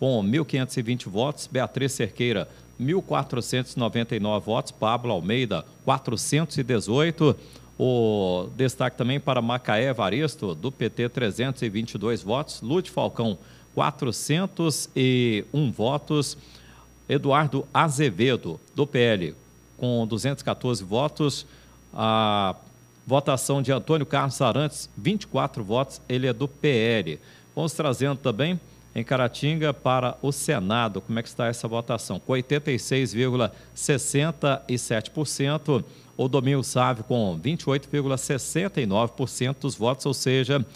com 1.520 votos. Beatriz Cerqueira, 1.499 votos. Pablo Almeida, 418. O destaque também para Macaé Evaristo, do PT, 322 votos. Lúcio Falcão, 401 votos. Eduardo Azevedo, do PL, com 214 votos. A votação de Antônio Carlos Arantes, 24 votos, ele é do PL. Vamos trazendo também em Caratinga para o Senado. Como é que está essa votação? Com 86,67%. O Domingos Sávio com 28,69% dos votos, ou seja,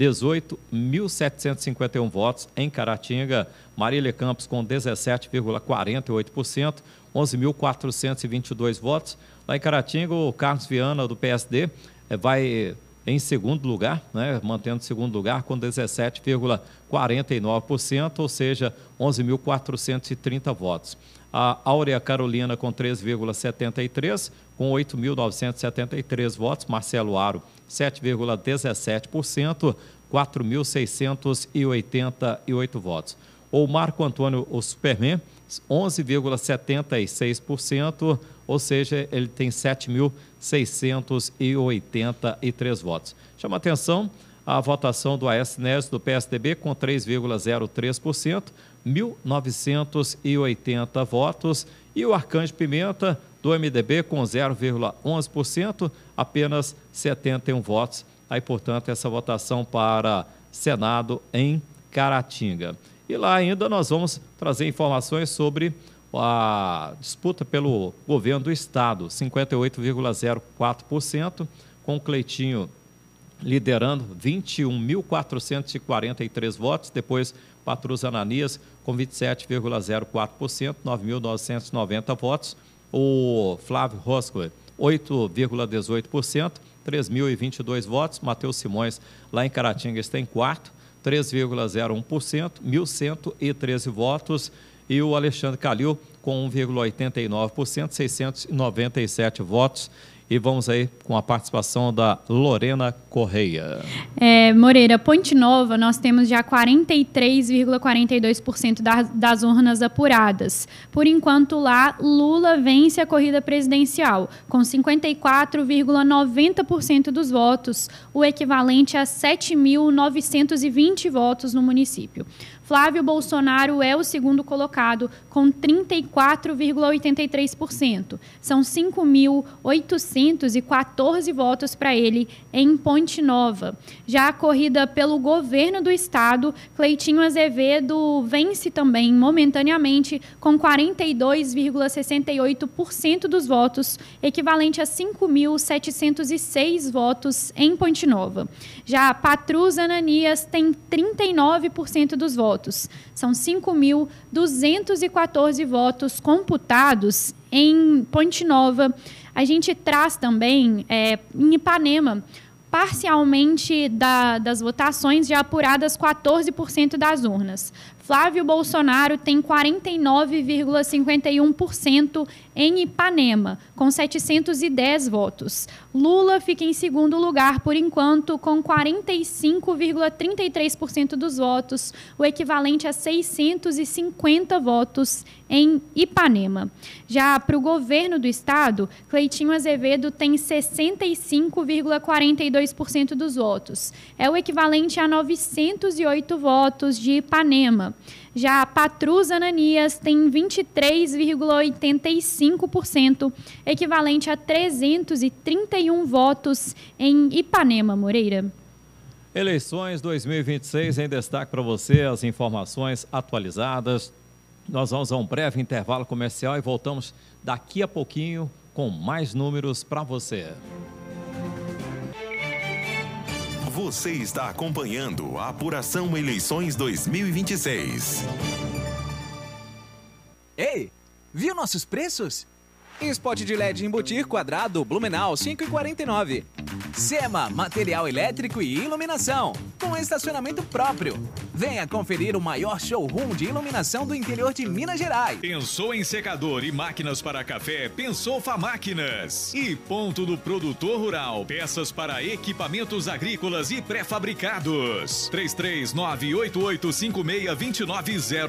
18.751 votos em Caratinga. Marília Campos com 17,48%, 11.422 votos. Lá em Caratinga, o Carlos Viana, do PSD, vai em segundo lugar, né, mantendo segundo lugar com 17,49%, ou seja, 11.430 votos. A Áurea Carolina com 13,73%, com 8.973 votos. Marcelo Aro, 7,17%, 4.688 votos. O Marco Antônio, o Superman, 11,76%, ou seja, ele tem 7.683 votos. Chama atenção a votação do Aécio Neves, do PSDB, com 3,03%, 1.980 votos. E o Arcanjo Pimenta, do MDB, com 0,11%, apenas 71 votos. Aí, portanto, essa votação para Senado em Caratinga. E lá ainda nós vamos trazer informações sobre a disputa pelo governo do Estado, 58,04%, com o Cleitinho liderando, 21.443 votos, depois Patrus Ananias com 27,04%, 9.990 votos, o Flávio Roscoe, 8,18%, 3.022 votos, Matheus Simões, lá em Caratinga, está em quarto, 3,01%, 1.113 votos, e o Alexandre Calil com 1,89%, 697 votos. E vamos aí com a participação da Lorena Correia. Moreira, Ponte Nova, nós temos já 43,42% das urnas apuradas. Por enquanto lá, Lula vence a corrida presidencial, com 54,90% dos votos, o equivalente a 7.920 votos no município. Flávio Bolsonaro é o segundo colocado, com 34,83%. São 5.814 votos para ele em Ponte Nova. Já a corrida pelo governo do estado, Cleitinho Azevedo vence também momentaneamente com 42,68% dos votos, equivalente a 5.706 votos em Ponte Nova. Já a Patrus Ananias tem 39% dos votos. São 5.214 votos computados em Ponte Nova. A gente traz também, em Ipanema, parcialmente das votações já apuradas 14% das urnas. Flávio Bolsonaro tem 49,51% em Ipanema, com 710 votos. Lula fica em segundo lugar, por enquanto, com 45,33% dos votos, o equivalente a 650 votos em Ipanema. Já para o governo do estado, Cleitinho Azevedo tem 65,42% dos votos. É o equivalente a 908 votos de Ipanema. Já a Patrus Ananias tem 23,85%, equivalente a 331 votos em Ipanema, Moreira. Eleições 2026 em destaque para você, as informações atualizadas. Nós vamos a um breve intervalo comercial e voltamos daqui a pouquinho com mais números para você. Você está acompanhando a Apuração Eleições 2026. Ei, viu nossos preços? Spot de LED embutir quadrado Blumenau 5,49. Sema, material elétrico e iluminação, com estacionamento próprio. Venha conferir o maior showroom de iluminação do interior de Minas Gerais. Pensou em secador e máquinas para café? Pensou Famáquinas. E Ponto do Produtor Rural, peças para equipamentos agrícolas e pré-fabricados. 33988562909.